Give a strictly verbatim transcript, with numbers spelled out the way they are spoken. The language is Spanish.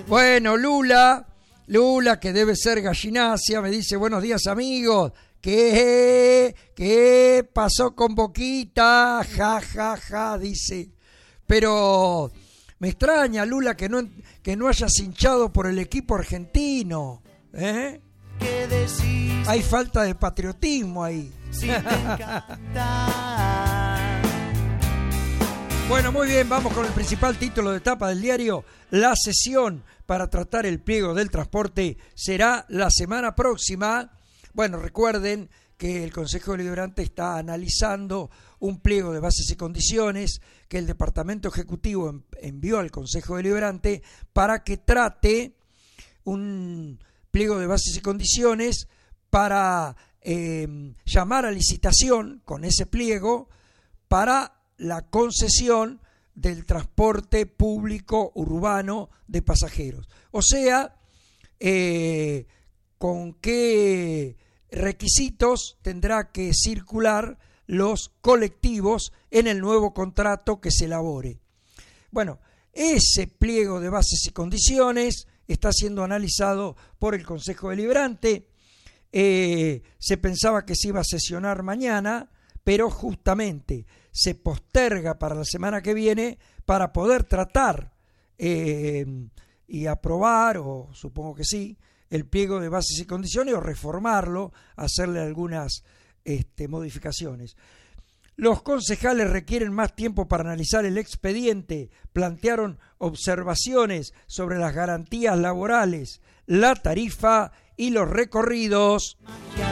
Bueno, Lula, Lula, que debe ser gallinacia, me dice, buenos días, amigos. ¿Qué? ¿Qué pasó con Boquita? Ja, ja, ja, dice. Pero me extraña, Lula, que no, que no hayas hinchado por el equipo argentino. ¿Eh? Hay falta de patriotismo ahí. Sí, bueno, muy bien, vamos con el principal título de tapa del diario. La sesión para tratar el pliego del transporte será la semana próxima. Bueno, recuerden que el Consejo Deliberante está analizando un pliego de bases y condiciones que el Departamento Ejecutivo envió al Consejo Deliberante para que trate un pliego de bases y condiciones para eh, llamar a licitación con ese pliego para la concesión del transporte público urbano de pasajeros. O sea, eh, con qué requisitos tendrá que circular los colectivos en el nuevo contrato que se elabore. Bueno, ese pliego de bases y condiciones está siendo analizado por el Consejo Deliberante. Eh, se pensaba que se iba a sesionar mañana, pero justamente se posterga para la semana que viene para poder tratar eh, y aprobar, o supongo que sí, el pliego de bases y condiciones o reformarlo, hacerle algunas este, modificaciones. Los concejales requieren más tiempo para analizar el expediente, plantearon observaciones sobre las garantías laborales, la tarifa y los recorridos.